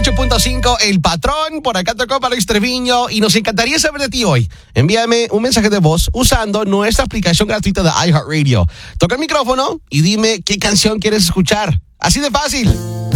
98.5, El Patrón. Por acá tocó para Luis Treviño y nos encantaría saber de ti hoy. Envíame un mensaje de voz usando nuestra aplicación gratuita de iHeartRadio. Toca el micrófono y dime qué canción quieres escuchar. Así de fácil.